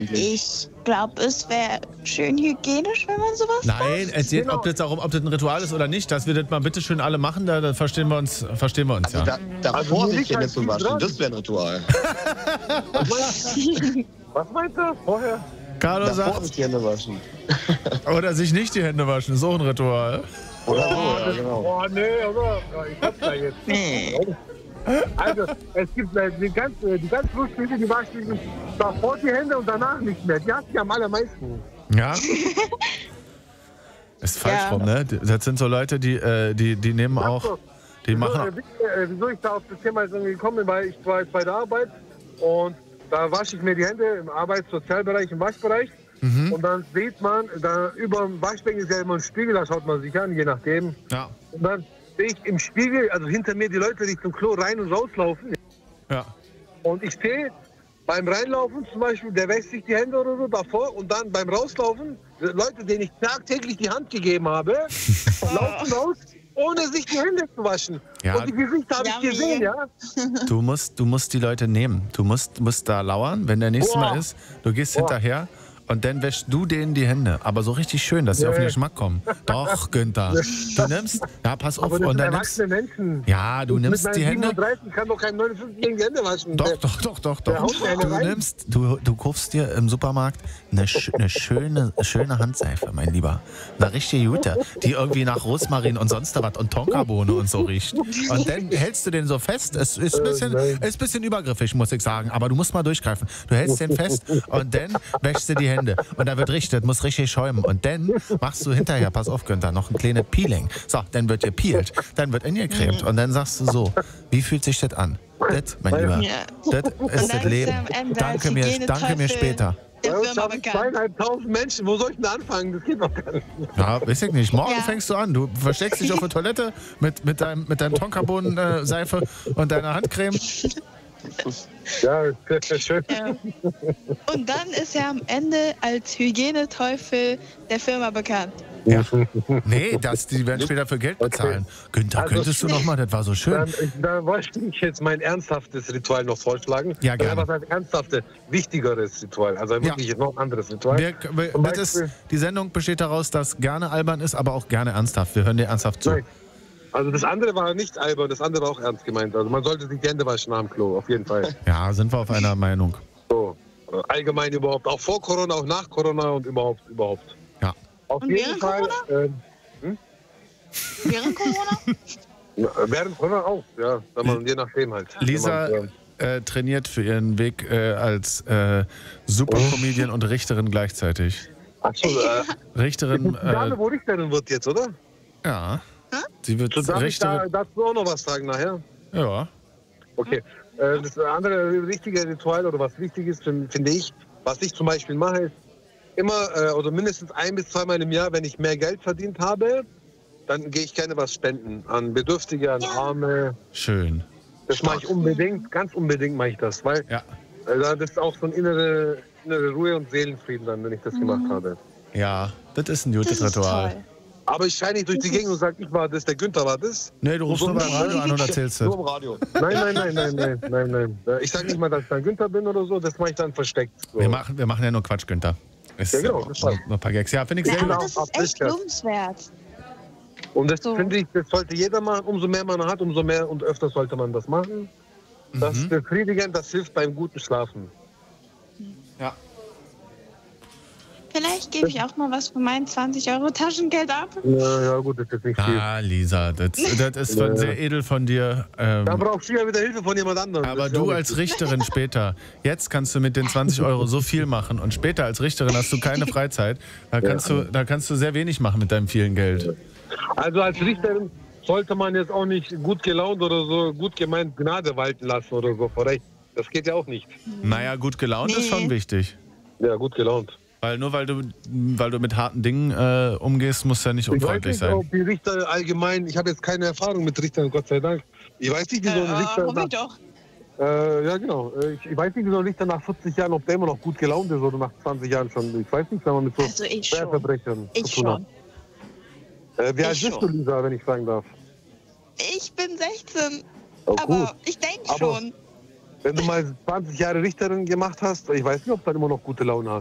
Ich glaube, es wäre schön hygienisch, wenn man sowas macht. Nein, erzählt, ob das ein Ritual ist oder nicht, dass wir das mal bitte schön alle machen, da verstehen wir uns also ja. Davor sich Hände zu waschen, das wäre ein Ritual. Was meinst du? Vorher? Carlo sagt, sich die Hände waschen. Oder sich nicht die Hände waschen, ist auch ein Ritual. Oder so, ja, genau. Oh, nee, oder? Ja, ich hab's da jetzt. Nee. Also, es gibt die ganz lustige, die waschen davor die Hände und danach nicht mehr. Die hast du am allermeisten. Ja. Ist falsch rum, ne? Das sind so Leute, die nehmen auch, die machen... Wieso ich da auf das Thema jetzt irgendwie gekommen bin, weil ich war jetzt bei der Arbeit und da wasche ich mir die Hände im Arbeitssozialbereich, im Waschbereich. Und dann sieht man, da über dem Waschbecken ist ja immer ein Spiegel, da schaut man sich an, je nachdem. Ja. Und dann sehe ich im Spiegel, also hinter mir die Leute, die zum Klo rein und rauslaufen. Ja. Und ich sehe beim Reinlaufen zum Beispiel, der wäscht sich die Hände oder so davor und dann beim Rauslaufen, Leute, denen ich tagtäglich die Hand gegeben habe, laufen raus, ohne sich die Hände zu waschen. Ja. Und die Gesichter habe ich gesehen, ja. Du musst die Leute nehmen. Du musst da lauern, wenn der nächste Mal ist, du gehst hinterher und dann wäschst du denen die Hände. Aber so richtig schön, dass sie auf den Geschmack kommen. Doch, Günther. Du nimmst, ja, pass auf. Aber das und sind dann erwachsene Menschen. Ja, du nimmst die Hände. Mit 37 kann doch kein 59-jährigen die Hände waschen. Doch. Du kaufst dir im Supermarkt eine schöne Handseife, mein Lieber. Eine richtige Jute, die irgendwie nach Rosmarin und sonst was und Tonkabohne und so riecht. Und dann hältst du den so fest. Es ist ein bisschen übergriffig, muss ich sagen. Aber du musst mal durchgreifen. Du hältst den fest und dann wäschst du die Hände. Und da das muss richtig schäumen. Und dann machst du hinterher, pass auf, Günther, noch ein kleines Peeling. So, dann wird gepeelt, dann wird ingecremt. Und dann sagst du so, wie fühlt sich das an? Das, mein Lieber, das ist das Leben. Danke mir später. Der Firma bekannt. 2.500 Menschen, wo soll ich denn anfangen? Das geht doch gar nicht. Ja, weiß ich nicht. Morgen fängst du an. Du versteckst dich auf der Toilette mit deinem Tonkabohnen-Seife und deiner Handcreme. Ja, das ist schön. Ja. Und dann ist er am Ende als Hygieneteufel der Firma bekannt. Ja. Nee, die werden später für Geld bezahlen. Okay. Günther, könntest du nochmal, das war so schön. Da wollte ich jetzt mein ernsthaftes Ritual noch vorschlagen. Ja, gerne. Was heißt ernsthaftes, wichtigeres Ritual? Also wirklich noch ein anderes Ritual. Die Sendung besteht daraus, dass gerne albern ist, aber auch gerne ernsthaft. Wir hören dir ernsthaft zu. Nein. Also das andere war nicht albern, das andere war auch ernst gemeint. Also man sollte sich die Hände waschen nach dem Klo, auf jeden Fall. Ja, sind wir auf einer Meinung. So, allgemein überhaupt. Auch vor Corona, auch nach Corona und überhaupt. Ja. Auf jeden Fall. Während Corona? Während Corona auch, ja. Je nachdem halt. Lisa trainiert für ihren Weg als Supercomedian und Richterin gleichzeitig. Achso, Richterin. Wo Richterin wird jetzt, oder? Ja. Sie wird Richterin. Darfst du auch noch was sagen nachher? Ja. Okay. Das andere richtige Ritual oder was wichtig ist, finde ich, was ich zum Beispiel mache, ist immer oder mindestens 1- bis 2-mal im Jahr, wenn ich mehr Geld verdient habe, dann gehe ich gerne was spenden an Bedürftige, an Arme. Schön. Das mache ich unbedingt, ganz unbedingt mache ich das, weil das ist auch so ein innere Ruhe und Seelenfrieden dann, wenn ich das gemacht habe. Ja, das ist ein gutes Ritual. Toll. Aber ich scheine nicht durch die Gegend und sage, ich war das, der Günther war das. Nee, du rufst nur beim Radio an und erzählst das. Nur im Radio. Nein. Ich sage nicht mal, dass ich ein Günther bin oder so, das mache ich dann versteckt. So. Wir machen ja nur Quatsch, Günther. Ja, genau. Das nur ein paar Gags. Ja, finde ich sehr gut. gut. Das ist echt lobenswert. Und das finde ich, das sollte jeder machen. Umso mehr man hat, umso mehr und öfter sollte man das machen. Das ist befriedigend, das hilft beim guten Schlafen. Ja. Vielleicht gebe ich auch mal was von meinen 20 € Taschengeld ab. Ja, gut, das ist nicht viel. Ah, Lisa, das ist sehr edel von dir. Da brauchst du ja wieder Hilfe von jemand anderem. Aber du als Richterin später, jetzt kannst du mit den 20 € so viel machen und später als Richterin hast du keine Freizeit. Da kannst du sehr wenig machen mit deinem vielen Geld. Also als Richterin sollte man jetzt auch nicht gut gelaunt oder so gut gemeint Gnade walten lassen oder so. Das geht ja auch nicht. Naja, gut gelaunt ist schon wichtig. Ja, gut gelaunt. Weil du mit harten Dingen umgehst, musst du ja nicht unfreundlich sein. Ich weiß nicht, ob die Richter allgemein, ich habe jetzt keine Erfahrung mit Richtern, Gott sei Dank. Ich weiß nicht, wie so ein Richter... ja, genau. Ich weiß nicht, wie so ein Richter nach 40 Jahren, ob der immer noch gut gelaunt ist oder nach 20 Jahren schon. Ich weiß nicht, wenn man mit so Schwerverbrechern zu tun hat. Wie alt bist du, Lisa, wenn ich fragen darf? Ich bin 16. Oh, aber ich denke schon. Wenn du mal 20 Jahre Richterin gemacht hast, ich weiß nicht, ob du dann immer noch gute Laune hast.